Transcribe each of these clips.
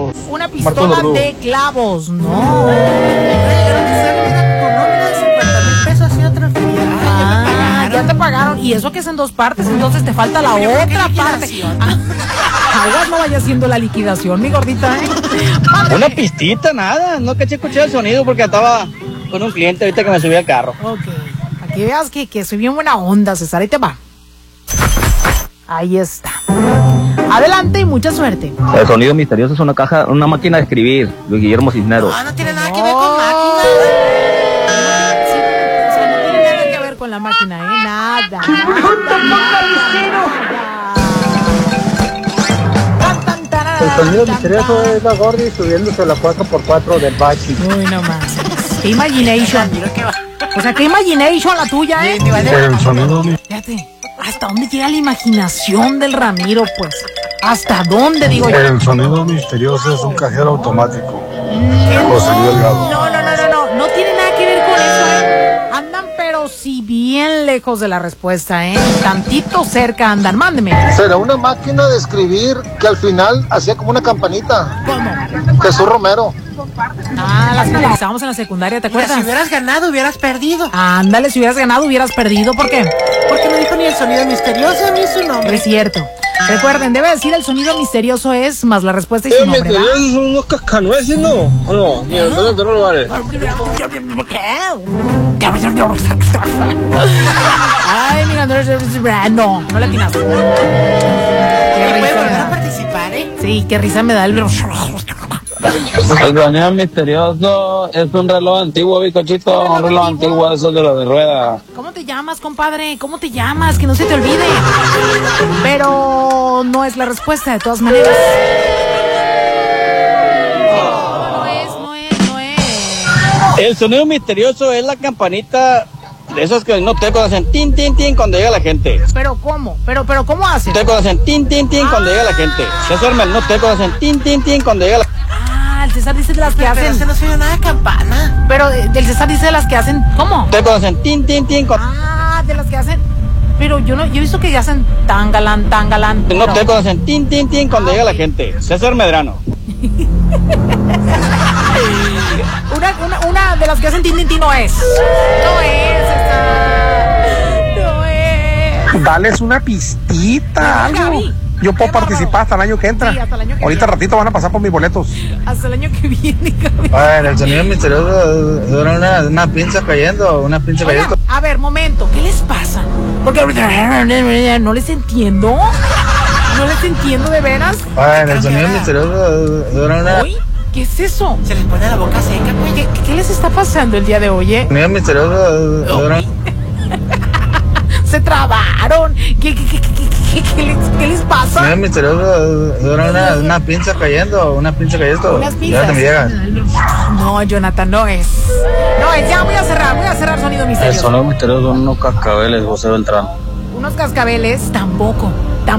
clavos. Una pistola de clavos, no. Ya te pagaron. Y eso que es en 2 partes, entonces te falta la otra parte. Aguas, no vaya haciendo la liquidación, mi gordita, ¿eh? Una pistita, nada. No que escuché el sonido porque estaba con un cliente ahorita que me subí al carro. Ok. Aquí veas que soy bien buena onda, César. Ahí te va. Ahí está. Adelante y mucha suerte. El sonido misterioso es una máquina de escribir, Luis Guillermo Cisneros. No tiene nada que ver con máquinas. No tiene nada que ver con la máquina, ¿eh? Nada. El sonido misterioso es la Gordy subiéndose la 4x4 del bachi. Uy, no más. Qué imagination. O sea, qué imagination la tuya, ¿eh? El sonido Fíjate, ¿hasta dónde llega la imaginación del Ramiro, pues? ¿Hasta dónde, digo yo? El sonido misterioso es un cajero automático. José Luis Delgado. No tiene nada que ver con eso, ¿eh? Andan, pero sí bien lejos de la respuesta, ¿eh? Tantito cerca andan, mándeme. Será una máquina de escribir que al final hacía como una campanita. ¿Cómo? Jesús Romero. Las que utilizábamos en la secundaria, ¿te acuerdas? Si hubieras ganado, hubieras perdido. Ándale, si hubieras ganado, hubieras perdido. ¿Por qué? Porque no dijo ni el sonido misterioso ni su nombre. Es cierto. Recuerden, debe decir el sonido misterioso es más la respuesta y su nombre, ¿va? Son unos cascanueces, ¿no? ¿O no? Ni el de otros lugares. Ay, mira, no le atinaste. Qué ¿Puede volver risa. a participar, eh? Sí, qué risa me da el... El sonido misterioso es un reloj antiguo, bicochito, un reloj antiguo, eso de los de rueda. ¿Cómo te llamas, compadre? ¿Cómo te llamas? Que no se te olvide. Pero no es la respuesta, de todas maneras. No es. El sonido misterioso es la campanita de esas que no te conocen, tin, tin, tin, cuando llega la gente. ¿Pero cómo? ¿Pero cómo hace? Te conocen, tin, tin, tin, cuando llega la gente. César Mel, no te conocen, tin, tin, tin, cuando llega la gente. El César dice de las que Pero hacen... se no suena nada de campana. Pero del César dice de las que hacen... ¿Cómo? Te conocen, tin, tin, tin, de las que hacen... Pero yo he visto que hacen tan galán. no te conocen, tin, tin, tin, cuando llega la gente. César Medrano. Una de las que hacen tin, tin, tin no es. No es. Dales una pistita, algo. Gaby. Yo puedo participar hasta el año que entra. Sí, hasta el año que Ahorita viene. ratito van a pasar por mis boletos. Hasta el año que viene, Gaby. Bueno, el sonido misterioso era una pinza cayendo, Oigan, a ver, momento, ¿qué les pasa? Porque no les entiendo. No les entiendo de veras. Bueno, el sonido misterioso era ¿Hoy? ¿Qué es eso? Se les pone la boca seca, pues. ¿Qué les está pasando el día de hoy, eh? sonido misterioso era... Se trabaron. ¿Qué les pasa? El sonido misterioso era una pinza cayendo, Unas Ya pinzas. te me llegas. No, Jonathan, no es. No es, ya voy a cerrar sonido El misterioso. sonido misterioso son unos cascabeles, José Beltrán. Unos cascabeles, tampoco.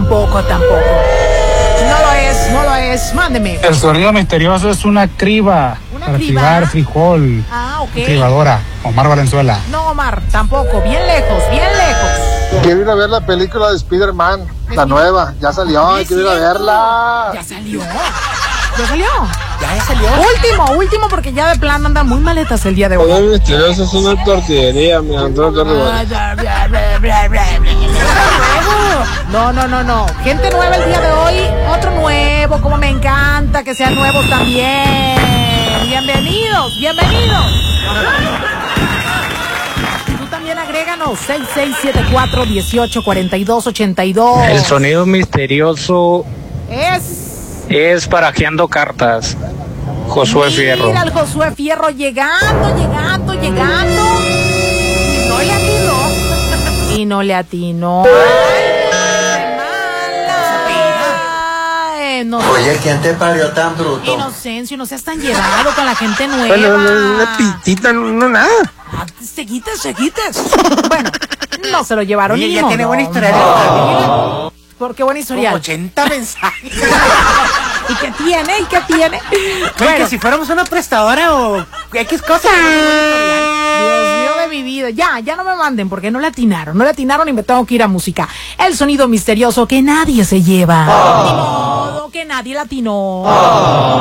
No lo es, mándeme. El sonido misterioso es una criba. ¿Una para criba? cribar frijol. Ah, ok. Cribadora. Omar Valenzuela. No, Omar, tampoco, bien lejos. Quiero ir a ver la película de Spider-Man, la nueva. Ya salió, quiero ir a verla. ¿Ya salió? Ya salió. Último, porque ya de plan andan muy maletas el día de hoy. El sonido misterioso es una tortillería, mi Antonio. No. Gente nueva el día de hoy, otro nuevo, como me encanta que sean nuevos también. Bienvenidos. Tú también agréganos, 6674-1842-82. El sonido misterioso es barajeando cartas. Josué Fierro. Mira al Josué Fierro llegando. Y no le atinó. No. Oye, ¿quién te parió tan bruto? Inocencio, no seas tan llevado con la gente nueva. Bueno, una pistita, no nada. Se quites. Bueno, no se lo llevaron. Oye, ni ya modo. tiene buena historia de la vida. ¿Por qué buena historial? 80 mensajes. ¿Y qué tiene? Bueno, que si fuéramos una prestadora o X cosas. Dios mío de mi vida. Ya no me manden porque no le atinaron y me tengo que ir a música. El sonido misterioso que nadie se lleva. Ni modo que nadie latinó.